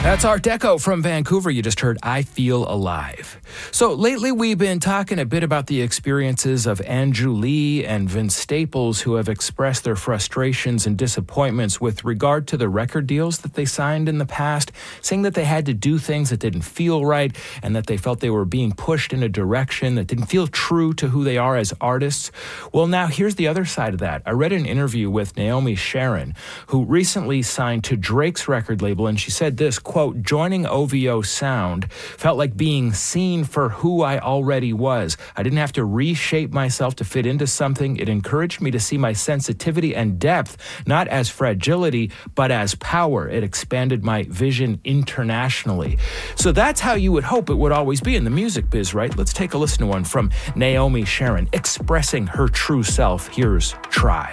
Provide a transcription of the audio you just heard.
That's Art Deco from Vancouver. You just heard I Feel Alive. So lately we've been talking a bit about the experiences of Andrew Lee and Vince Staples, who have expressed their frustrations and disappointments with regard to the record deals that they signed in the past, saying that they had to do things that didn't feel right and that they felt they were being pushed in a direction that didn't feel true to who they are as artists. Well, now here's the other side of that. I read an interview with Naomi Sharon, who recently signed to Drake's record label, and she said this, quote, "Joining OVO Sound felt like being seen for who I already was. I didn't have to reshape myself to fit into something. It encouraged me to see my sensitivity and depth, not as fragility, but as power. It expanded my vision internationally." So that's how you would hope it would always be in the music biz, right? Let's take a listen to one from Naomi Sharon expressing her true self. Here's Try.